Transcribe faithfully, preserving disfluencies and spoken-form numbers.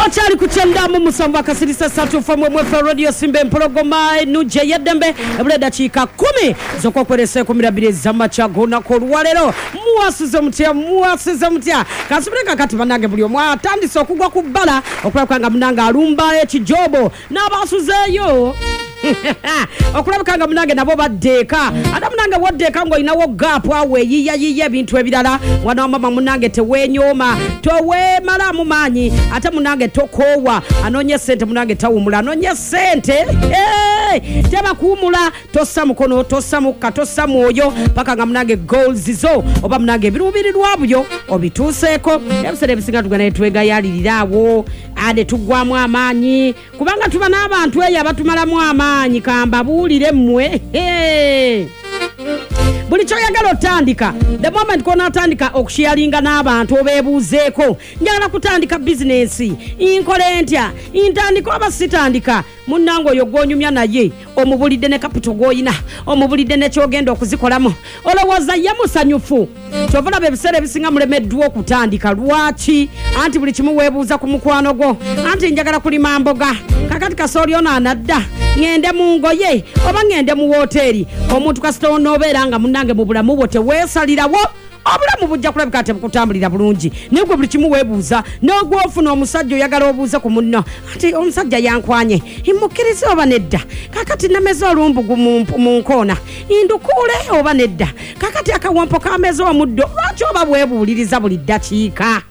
Turacyari kuchenda mu musamba kasirisa satu famwe mwe radio Simbe Mpologoma nuje yedembe ebule dakika kumi zoko kwerese kumirabire zamachago na kolwalero muwasuze mutya muwasuze mutya kasubireka kati banage buli omwa tandisa okugwa kubala okulakanga munanga alumba ekijobo n'abasuzeyo okulabikanga munange nabo baddeka ate munange woddeka ngo inawo gap awe yiya yiya ebintu ebirala mwana wa mama munange tewenyoma towemala mu maanyi ate munange tokowa anonye sente munange tawumula anonye sente hey! teba kuumula tossa mukono tossa mukka tossa mwoyo paka nga munange goals zo oba munange birubirirwa byo obituseeko ebisere bisinga tugana twega yalirirawo ade tugwamu amaanyi kubanga tuba n'abantu eyo abatumalamu amaanyi kamba bulire mmwe hey. Buli choyagala otandika the moment kona atandika okusharinga n'abantu obebuzeeko njagala kutandika business inkole ntya intandika oba sitandika munnango oyo gwonyumya naye omubulidde ne capital goyina omubulidde ne kyogenda okuzikolamu olowooza yamusanyufu kyovula bebisere bisinga mulemeddwa okutandika lwaki anti buli kimu weebuuza ku mukwano gwo anti njagala kulima mboga kakati kasooli ono anadda ngende mu ngoye oba ngende mu woteri omuntu kasita onobeera nga munnange mu bulamu bwo teweesalirawo obulamu bujja kulabika ate bukutambulira bulungi naye gwe buli kimu weebuuza n'ogwofuna omusajja oyagala obuuza ku munno ati omusajja yankwanye imukkirize oba nedda kakati nameze olumbugu mu nkoona indukuule oba nedda kakati akawompo kameze omuddo lwaki oba bwebuuliriza buli ddakiika